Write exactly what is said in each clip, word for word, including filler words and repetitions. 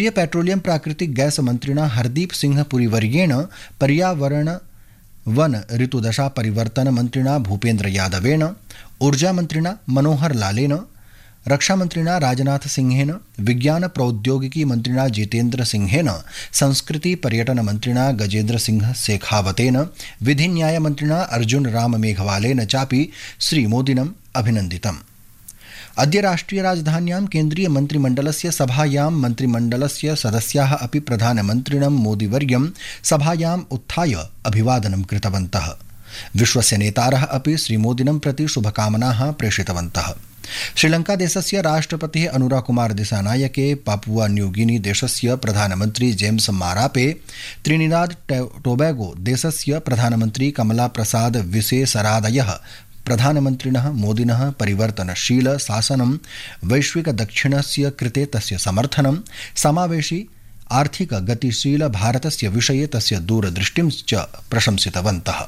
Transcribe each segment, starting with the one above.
केन्द्रीय पेट्रोलियम प्राकृतिक गैस मन्त्रिणा हरदीप सिंह पुरीवर्येण पर्यावरण वन ऋतुदशा परिवर्तन मन्त्रिणा भूपेन्द्र यादवेन ऊर्जा मन्त्रिणा मनोहर लालेन रक्षामन्त्रिणा राजनाथ सिंहेन विज्ञान प्रौद्योगिकी मन्त्रिणा जितेन्द्र सिंहेन संस्कृति पर्यटन मन्त्रिणा गजेन्द्र सिंह शेखावतेन विधिन्याय मन्त्रिणा अर्जुन राम मेघवालेन चापि श्रीमोदिनम् अभिनन्दितम्। अद्य राष्ट्रिय राजधान्यां केन्द्रीय मन्त्रिमण्डलस्य सभायां मन्त्रिमण्डलस्य सदस्याः अपि प्रधानमन्त्रिणं मोदिवर्यं सभायाम् उत्थाय अभिवादनं कृतवन्तः। विश्वस्य नेतारः अपि श्रीमोदिनं प्रति शुभकामनाः प्रेषितवन्तः। श्रीलंका देशस्य राष्ट्रपतिः अनुराकुमार दिसानायके पापुआ न्यूगिनी देशस्य प्रधानमन्त्री जेम्स मारापे त्रिनिदाद टोबैगो देशस्य प्रधानमन्त्री कमला प्रसाद विशेषरादयः प्रधानमन्त्रिणः मोदिनः परिवर्तनशील शासनं वैश्विक दक्षिणस्य कृते तस्य समर्थनं समावेशी आर्थिक गतिशील भारतस्य विषये तस्य दूरदृष्टिं च प्रशंसितवन्तः।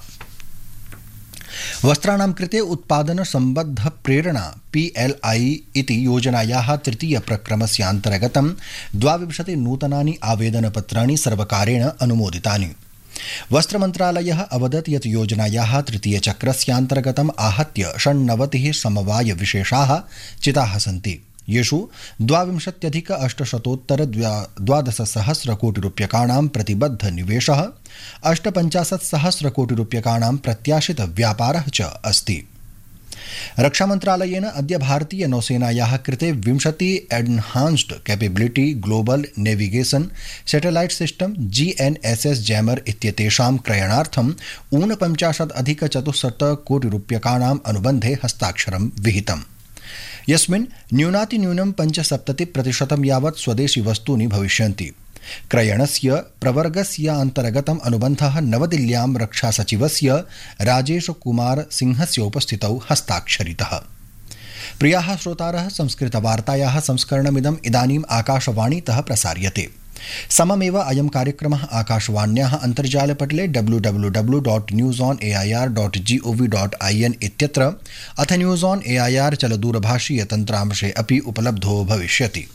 वस्त्राणां कृते उत्पादन सम्बद्ध प्रेरणा पीएलआई इति योजनायाः तृतीय प्रक्रमस्य अन्तर्गतं द्वाविंशति नूतनानि आवेदनपत्राणि सर्वकारेण अनुमोदितानि। वस्त्रमन्त्रालयः अवदत् यत् योजनायाः तृतीयचक्रस्यान्तर्गतम् आहत्य षण्णवतिः समवाय विशेषाः चिताः सन्ति, येषु द्वाविंशत्यधिक अष्टशतोत्तर द्वादशसहस्रकोटिरूप्यकाणां प्रतिबद्ध निवेशः, अष्टपञ्चाशत् सहस्रकोटिरूप्यकाणां प्रत्याशित व्यापारः च अस्ति। रक्षामन्त्रालयेन अद्य भारतीय नौसेनायाः कृते विंशति एन्हान्स्ड capability global navigation satellite system GNSS jammer इत्येतेषां क्रयणार्थम् ऊनपञ्चाशत् अधिक चतुश्शत कोटिरूप्यकाणाम् अनुबन्धे हस्ताक्षरं विहितम्, यस्मिन् न्यूनातिन्यूनं पञ्चसप्तति प्रतिशतं यावत् स्वदेशी वस्तूनि भविष्यन्ति। क्रयणस्य प्रवर्गस्य अन्तर्गतम् अनुबन्धः नवदिल्ल्यां रक्षासचिवस्य राजेश कुमार सिंहस्य उपस्थितौ हस्ताक्षरितः। प्रियाः श्रोतारः, संस्कृतवार्तायाः संस्करणमिदम् इदानीम् आकाशवाणीतः प्रसार्यते। सममेव अयं कार्यक्रमः आकाशवाण्याः अन्तर्जालपटले W W W dot news on A I R dot G O V dot I N इत्यत्र अथ news on A I R चलदूरभाषीय तन्त्रांशे अपि उपलब्धो भविष्यति।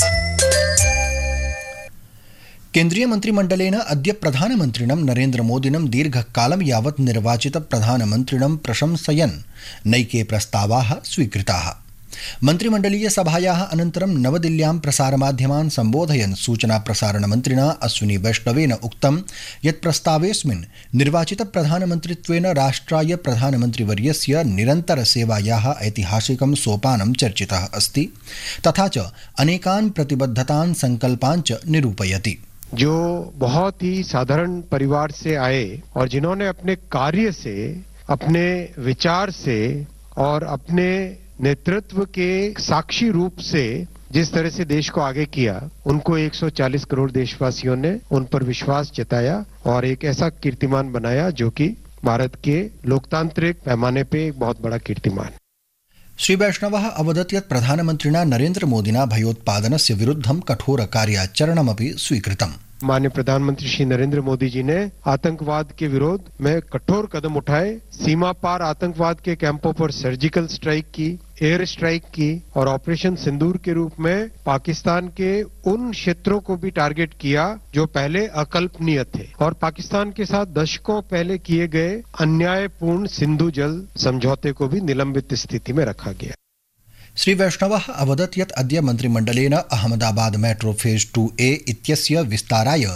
केन्द्रीय मन्त्रिमण्डलेन अद्य प्रधानमन्त्रिणं नरेन्द्र मोदिनं दीर्घकालं यावत् निर्वाचित प्रधानमन्त्रिणं प्रशंसयन् नैके प्रस्तावाः स्वीकृताः। मन्त्रिमण्डलीय सभायाः अनन्तरं नवदिल्ल्यां प्रसारमाध्यमान् सम्बोधयन् सूचना प्रसारण मन्त्रिणा अश्विनी वैष्णवेन उक्तं यत् प्रस्तावेऽस्मिन् निर्वाचित प्रधानमन्त्रित्वेन राष्ट्राय प्रधानमन्त्रिवर्यस्य निरन्तरसेवायाः ऐतिहासिकं सोपानं चर्चितः अस्ति, तथा च अनेकान् प्रतिबद्धतान् संकल्पान् च निरूपयति। जो बहुत ही साधारण परिवार से आए और जिन्होंने अपने कार्य से, अपने विचार से और अपने नेतृत्व के साक्षी रूप से जिस तरह से देश को आगे किया, उनको एक सौ चालीस करोड़ देशवासियों ने उन पर विश्वास जताया और एक ऐसा कीर्तिमान बनाया जो कि भारत के लोकतांत्रिक पैमाने पे एक बहुत बड़ा कीर्तिमान। श्री वैष्णवः अवदत् यत् प्रधानमन्त्रिणा नरेन्द्र मोदिना भयोत्पादनस्य विरुद्धं कठोर कार्याचरणमपि स्वीकृतम्। माननीय प्रधानमंत्री श्री नरेंद्र मोदी जी ने आतंकवाद के विरोध में कठोर कदम उठाए, सीमा पार आतंकवाद के कैंपों पर सर्जिकल स्ट्राइक की, एयर स्ट्राइक की और ऑपरेशन सिंदूर के रूप में पाकिस्तान के उन क्षेत्रों को भी टारगेट किया जो पहले अकल्पनीय थे और पाकिस्तान के साथ दशकों पहले किए गए अन्यायपूर्ण सिंधु जल समझौते को भी निलंबित स्थिति में रखा गया। श्री वैष्णवः अवदत् यत् अद्य मन्त्रिमण्डलेन अहमदाबाद मेट्रो फेज टू ए इत्यस्य विस्ताराय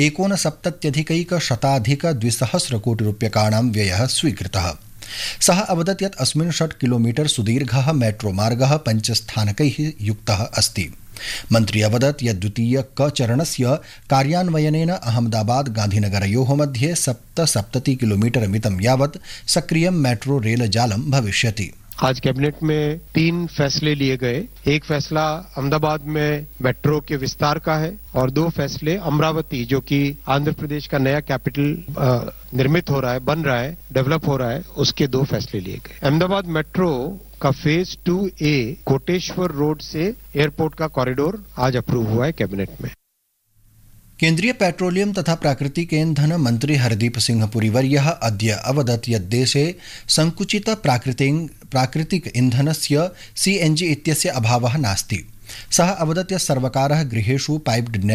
एकोनसप्तत्यधिकैकशताधिक द्विसहस्रकोटिरूप्यकाणां व्ययः स्वीकृतः। सः अवदत् यत् अस्मिन् षट् किलोमीटर सुदीर्घः मेट्रो मार्गः पञ्चस्थानकैः युक्तः अस्ति। मन्त्री अवदत् यत् द्वितीय क चरणस्य कार्यान्वयनेन अहमदाबाद गांधीनगरयोः मध्ये सप्तसप्तति किलोमीटर मितं यावत् सक्रियं मेट्रो रेल जालं भविष्यति। आज कैबिनेट में तीन फैसले लिए गए। एक फैसला अहमदाबाद में मेट्रो के विस्तार का है और दो फैसले अमरावती, जो कि आंध्र प्रदेश का नया कैपिटल निर्मित हो रहा है, बन रहा है, डेवलप हो रहा है, उसके दो फैसले लिए गए। अहमदाबाद मेट्रो का फेज टू ए कोटेश्वर रोड से एयरपोर्ट का कॉरिडोर आज अप्रूव हुआ है कैबिनेट में। केन्द्रीय पेट्रोलियम तथा प्राकृतिक ईंधन मंत्री हरदीप सिंह पुरीवर्यः अद्य अवदत् यत् देशे संकुचित प्राकृतिक ईंधनस्य सीएनजी इत्यस्य अभावः नास्ति। सः अवदत् यत् सर्वकारः गृहेषु पाइप्ड